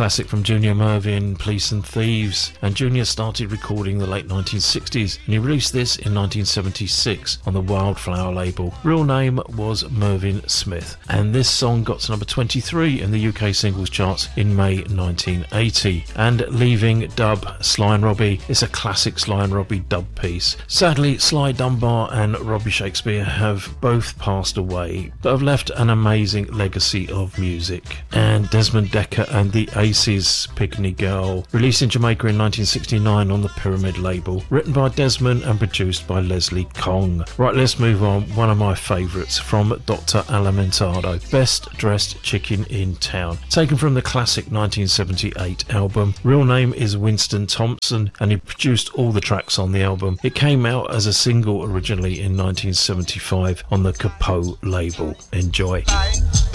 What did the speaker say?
classic from Junior Murvin, Police and Thieves, and Junior started recording in the late 1960s, and he released this in 1976 on the Wildflower label. Real name was Mervyn Smith, and this song got to number 23 in the UK singles charts in May 1980. And leaving dub, Sly and Robbie, is a classic Sly and Robbie dub piece. Sadly, Sly Dunbar and Robbie Shakespeare have both passed away, but have left an amazing legacy of music. And Desmond Dekker and the Aces, Picnic Girl, released in Jamaica in 1969 on the Pyramid label, written by Desmond and produced by Leslie Kong. Right, let's move on. One of my favourites from Dr. Alimentado, Best Dressed Chicken in Town, taken from the classic 1978 album. Real name is Winston Thompson, and he produced all the tracks on the album. It came out as a single originally in 1975 on the Capot label. Enjoy.